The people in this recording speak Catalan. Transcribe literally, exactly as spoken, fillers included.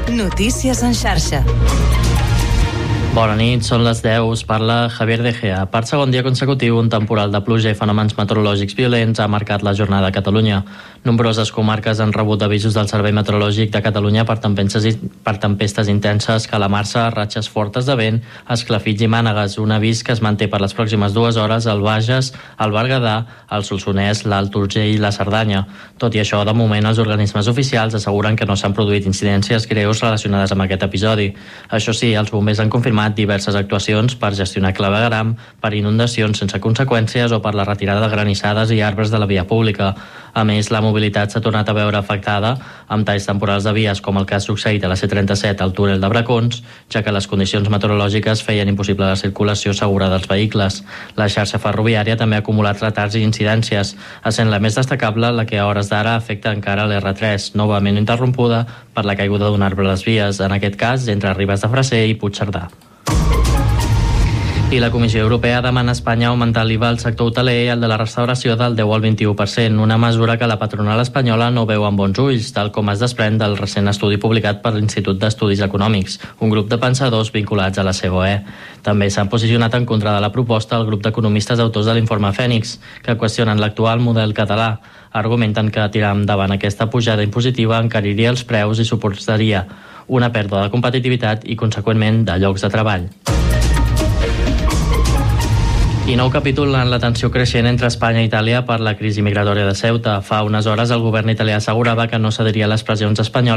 Notícies en xarxa. Bona nit, són les deu, us parla Javier De Gea. Per segon dia consecutiu, un temporal de pluja i fenòmens meteorològics violents ha marcat la jornada a Catalunya. Nombroses comarques han rebut avisos del Servei Meteorològic de Catalunya per tempestes, per tempestes intenses, calamarsa, ratxes fortes de vent, esclafits i mànegues. Un avís que es manté per les pròximes dues hores al Bages, al Berguedà, al Solsonès, l'Alt Urgell i la Cerdanya. Tot i això, de moment, els organismes oficials asseguren que no s'han produït incidències greus relacionades amb aquest episodi. Això sí, els bombers han confirmat diverses actuacions per gestionar clavegueram, per inundacions sense conseqüències o per la retirada de granissades i arbres de la via pública. A més, la mobilitat s'ha tornat a veure afectada amb talls temporals de vies, com el que ha succeït a la C trenta-set al túnel de Bracons, ja que les condicions meteorològiques feien impossible la circulació segura dels vehicles. La xarxa ferroviària també ha acumulat retards i incidències, essent la més destacable la que a hores d'ara afecta encara l'R tres, novament interrompuda per la caiguda d'un arbre a les vies, en aquest cas entre Ribes de Freser i Puigcerdà. I la Comissió Europea demana a Espanya augmentar l'I V A al sector hoteler i el de la restauració del deu al vint-i-u per cent, una mesura que la patronal espanyola no veu amb bons ulls, tal com es desprèn del recent estudi publicat per l'Institut d'Estudis Econòmics, un grup de pensadors vinculats a la C O E. També s'han posicionat en contra de la proposta el grup d'economistes autors de l'informe Fènix, que qüestionen l'actual model català. Argumenten que tirar endavant aquesta pujada impositiva encariria els preus i suposaria una pèrdua de competitivitat i, conseqüentment, de llocs de treball. I nou capítol en la tensió creixent entre Espanya i Itàlia per la crisi migratòria de Ceuta. Fa unes hores el govern italià assegurava que no cediria a les pressions espanyoles